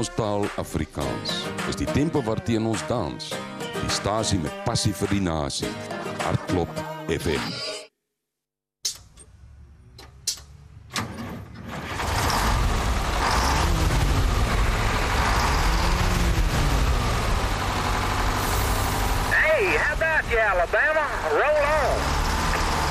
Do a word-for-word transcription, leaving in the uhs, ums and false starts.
ons taal Afrikaans. Dis die tempo waarteen ons dans. Die stasie met passie vir die nasie. Hartklop F M. Hey, how about you, Alabama? Roll on.